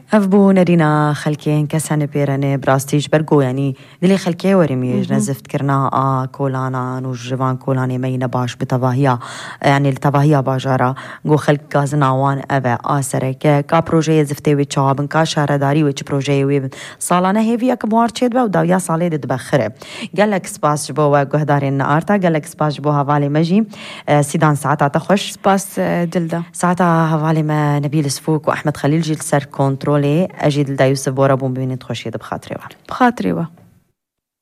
أفبو نرينا خلكين كسان بيراني براستيج برقو يعني دلي خلكي ورميج نزفت كرنا كولانا نوجوان كولاني مينا باش بتواهيا يعني التواهيا باجارا قو خلق كازناوان أبا آسرك كا بروجي زفتي ويتشابن كا شارداري ويتش بروجي ويبن صالانة هيفيا كموار تشيد با وداويا صالي دبخره قالك سباس جبو وقهداري النقارتا قالك سباس جبو هفالي مجي سيدان ساعتا تخش سباس دلدا ساعتا هفالي ما نبيل سفوك وأحمد خليل جيل سر كنترولي أجي دلدا يوسف بورا بوم بين تخشي بخاطري بخاطري